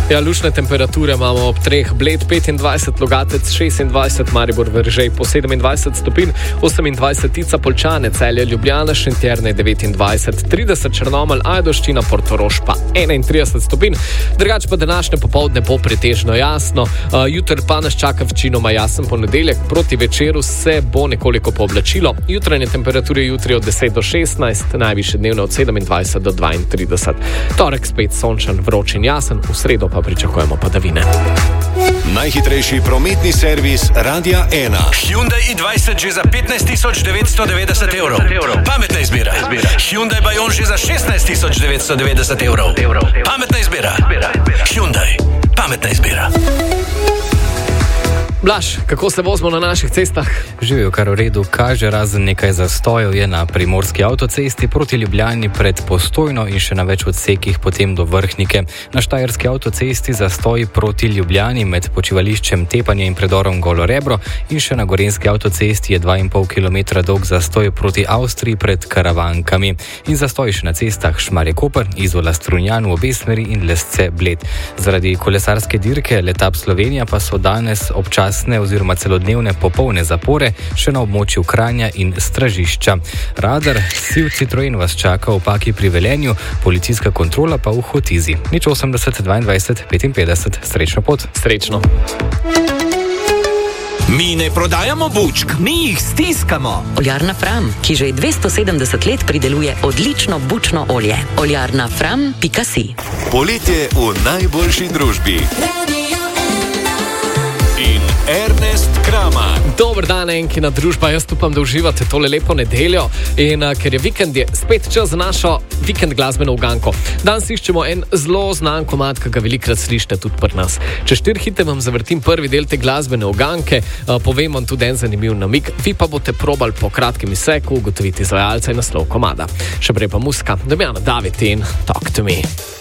Ja, lučne temperature imamo ob 3, Bled 25, Logatec 26, Maribor Veržej po 27 stopinj, 28 Tica, Poljčane, Celje, Ljubljana, Šentjerne 29, 30 Črnomelj, Ajdovščina, Portorož pa 31 stopinj. Drugače pa današnje popoldne bo pretežno jasno. Jutri pa nas čaka večinoma jasen ponedeljek, proti večeru se bo nekoliko pooblačilo. Jutranje temperature jutri od 10 do 16, najvišje dnevne od 27 do 32. Torek spet sončen, vroč in jasen, v sredo pa pričakujemo padavine. Najhitrejši prometni servis Radia 1. Hyundai i20 že za 15.990 evrov. Pametna izbira. Hyundai Bayon že za 16.990 evrov. Pametna izbira. Hyundai. Pametna izbira. Blaž, kako se vozimo na naših cestah? Živijo kar v redu, kaže, razen nekaj zastojev je na primorski avtocesti proti Ljubljani pred Postojno in še na več odsekih potem do Vrhnike. Na štajerski avtocesti zastoji proti Ljubljani med počivališčem Tepanje in predorom Golo Rebro in še na gorenski avtocesti je 2,5 km dolg zastoj proti Avstriji pred Karavankami. In zastoj še na cestah Šmarje-Koper, Izola Strunjan v obe smeri in Lesce Bled. Zaradi kolesarske dirke Letap Slovenija pa so danes občasne oziroma celodnevne popolne zapore še na območju Kranja in Stražišča. Radar Siv Citroen vas čaka v Paki pri Velenju, policijska kontrola pa v Hotizi. 80 22 55. Srečno pot. Srečno. Mi ne prodajamo bučk, mi jih stiskamo. Oljarna Fram, ki že 270 let prideluje odlično bučno olje. oljarnafram.si. Poletje v najboljši družbi. Ernest Kraman. Dober dan, Enkina družba, jaz upam, da uživate tole lepo nedeljo in ker je vikend, je spet čas za našo vikend glasbeno uganko. Danes iščemo en zelo znan komad, ki ga velikrat slišite tudi pri nas. Čez 4 hite vam zavrtim prvi del te glasbene uganke, povem vam tudi en zanimiv namig, vi pa boste probali po kratkem izseku ugotoviti izvajalca in naslov komada. Še prej pa muzika, Damjana David in Talk to Me.